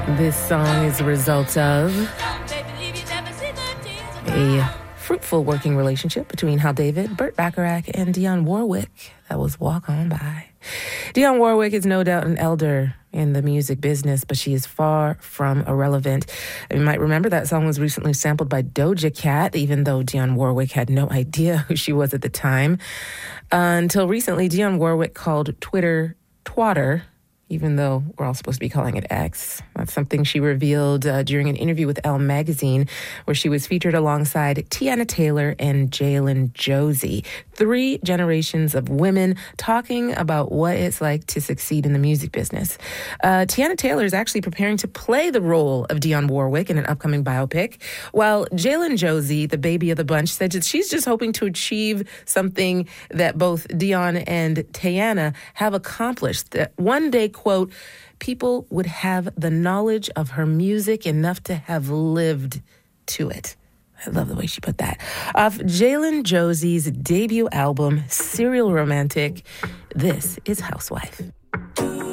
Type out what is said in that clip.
This song is a result of a fruitful working relationship between Hal David, Burt Bacharach, and Dionne Warwick. That was Walk On By. Dionne Warwick is no doubt an elder in the music business, but she is far from irrelevant. You might remember that song was recently sampled by Doja Cat, even though Dionne Warwick had no idea who she was at the time. Until recently, Dionne Warwick called Twitter twatter, even though we're all supposed to be calling it X. That's something she revealed during an interview with Elle magazine, where she was featured alongside Tiana Taylor and Jalen Josie. 3 generations of women talking about what it's like to succeed in the music business. Tiana Taylor is actually preparing to play the role of Dionne Warwick in an upcoming biopic, while Jalen Josie, the baby of the bunch, said that she's just hoping to achieve something that both Dionne and Tiana have accomplished, that one day, quote, people would have the knowledge of her music enough to have lived to it. I love the way she put that. Off Jalen Josie's debut album, Serial Romantic, this is Housewife.